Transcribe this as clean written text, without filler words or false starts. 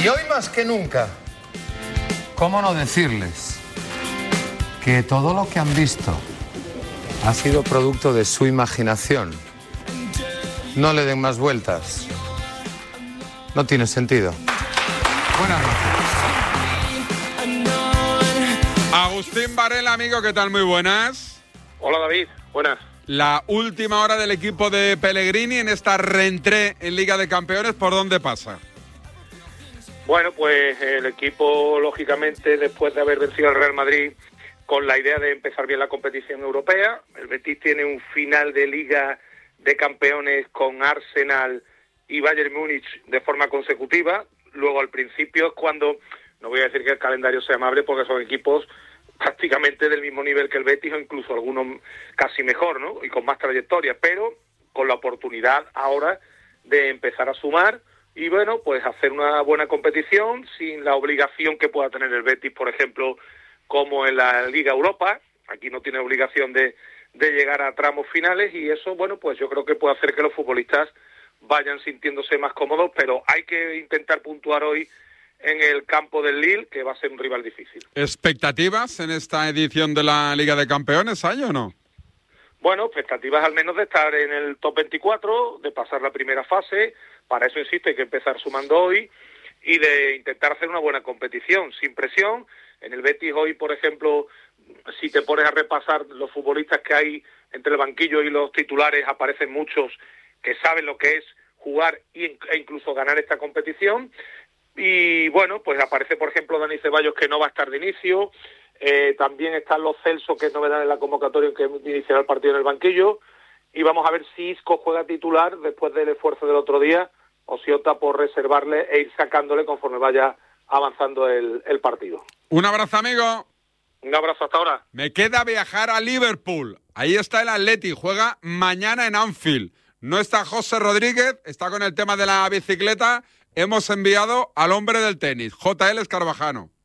Y hoy más que nunca, ¿cómo no decirles que todo lo que han visto ha sido producto de su imaginación? No le den más vueltas. No tiene sentido. Buenas noches. Agustín Varela, amigo, ¿qué tal? Muy buenas. Hola, David. Buenas. La última hora del equipo de Pellegrini en esta reentrée en Liga de Campeones, ¿por dónde pasa? Bueno, pues el equipo, lógicamente, después de haber vencido al Real Madrid, con la idea de empezar bien la competición europea. El Betis tiene un final de Liga de Campeones con Arsenal y Bayern Múnich de forma consecutiva. Luego, al principio, es cuando, no voy a decir que el calendario sea amable, porque son equipos prácticamente del mismo nivel que el Betis, o incluso algunos casi mejor, ¿no? Y con más trayectoria, pero con la oportunidad ahora de empezar a sumar y, bueno, pues hacer una buena competición sin la obligación que pueda tener el Betis, por ejemplo, como en la Liga Europa. Aquí no tiene obligación de llegar a tramos finales, y eso, bueno, pues yo creo que puede hacer que los futbolistas vayan sintiéndose más cómodos, pero hay que intentar puntuar hoy en el campo del Lille, que va a ser un rival difícil. ¿Expectativas en esta edición de la Liga de Campeones hay o no? Bueno, expectativas al menos de estar en el top 24, de pasar la primera fase. Para eso, insisto, hay que empezar sumando hoy y de intentar hacer una buena competición, sin presión. En el Betis hoy, por ejemplo, si te pones a repasar los futbolistas que hay entre el banquillo y los titulares, aparecen muchos que saben lo que es jugar e incluso ganar esta competición. Y bueno, pues aparece, por ejemplo, Dani Ceballos, que no va a estar de inicio. También están los Celso, que es novedad en la convocatoria, que iniciará el partido en el banquillo. Y vamos a ver si Isco juega titular después del esfuerzo del otro día, o si opta por reservarle e ir sacándole conforme vaya avanzando el partido. Un abrazo, amigo. Un abrazo, hasta ahora. Me queda viajar a Liverpool. Ahí está el Atleti, juega mañana en Anfield. No está José Rodríguez, está con el tema de la bicicleta. Hemos enviado al hombre del tenis, JL Escarvajano.